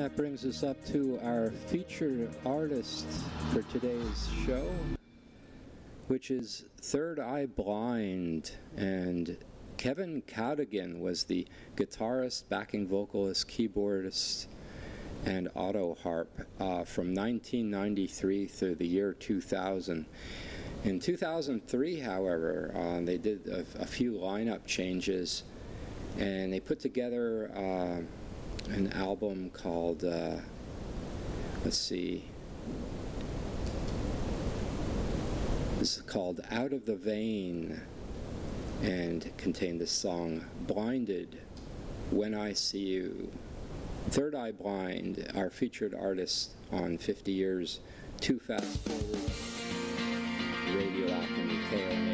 that brings us up to our featured artist for today's show, which is Third Eye Blind. And Kevin Cadogan was the guitarist, backing vocalist, keyboardist, and auto harp from 1993 through the year 2000. In 2003, however, they did a few lineup changes, and they put together an album called, let's see, this is called Out of the Vein, and contained the song Blinded When I See You. Third Eye Blind, our featured artist on 50 Years Too Fast Forward Radio Alchemy KONA